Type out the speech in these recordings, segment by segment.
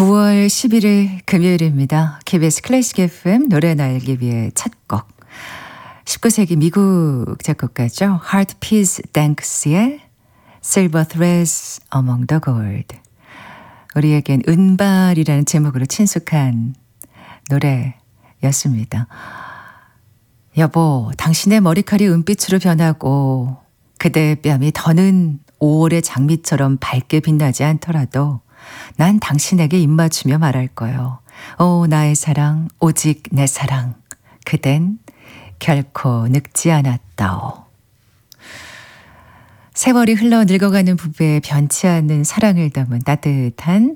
9월 11일 금요일입니다. KBS 클래식 FM 노래 날기 위해 첫 곡. 19세기 미국 작곡가죠. Hart Peace Danks의 Silver Threads Among the Gold. 우리에겐 은발이라는 제목으로 친숙한 노래였습니다. 여보, 당신의 머리칼이 은빛으로 변하고 그대의 뺨이 더는 5월의 장미처럼 밝게 빛나지 않더라도 난 당신에게 입맞추며 말할 거요. 오, 나의 사랑, 오직 내 사랑. 그댄 결코 늙지 않았다오. 세월이 흘러 늙어가는 부부의 변치 않는 사랑을 담은 따뜻한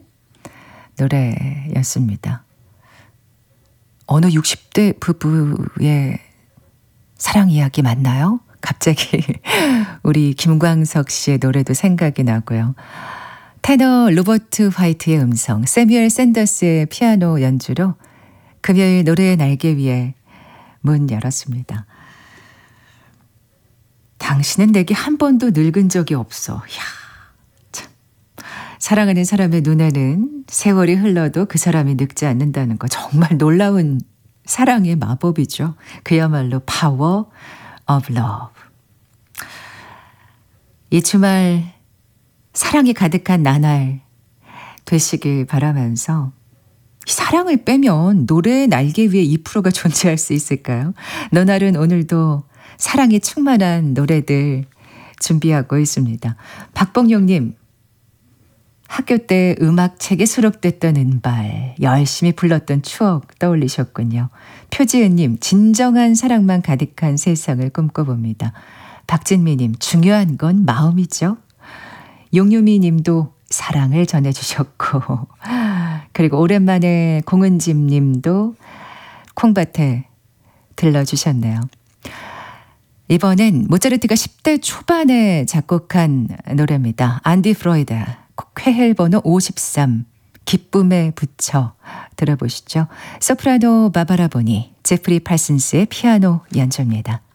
노래였습니다. 어느 60대 부부의 사랑 이야기 맞나요? 갑자기 우리 김광석 씨의 노래도 생각이 나고요. 테너 로버트 화이트의 음성, 세뮤엘 샌더스의 피아노 연주로 금요일 노래의 날개 위에 문 열었습니다. 당신은 내게 한 번도 늙은 적이 없어. 이야, 참. 사랑하는 사람의 눈에는 세월이 흘러도 그 사람이 늙지 않는다는 거 정말 놀라운 사랑의 마법이죠. 그야말로 파워 오브 러브. 이 주말 사랑이 가득한 나날 되시길 바라면서 이 사랑을 빼면 노래의 날개 위에 2%가 존재할 수 있을까요? 너날은 오늘도 사랑이 충만한 노래들 준비하고 있습니다. 박봉용님, 학교 때 음악책에 수록됐던 은발, 열심히 불렀던 추억 떠올리셨군요. 표지은님, 진정한 사랑만 가득한 세상을 꿈꿔봅니다. 박진미님, 중요한 건 마음이죠. 용유미 님도 사랑을 전해주셨고, 그리고 오랜만에 공은집 님도 콩밭에 들러주셨네요. 이번엔 모차르트가 10대 초반에 작곡한 노래입니다. 안디 프로이드, 쾌헬 번호 53, 기쁨에 붙여 들어보시죠. 소프라노 바바라 보니, 제프리 팔슨스의 피아노 연주입니다.